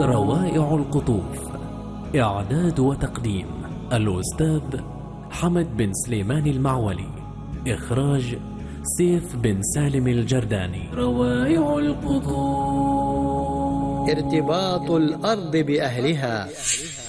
روائع القطوف. إعداد وتقديم الأستاذ حمد بن سليمان المعولي. إخراج سيف بن سالم الجرداني. روائع القطوف. ارتباط الأرض بأهلها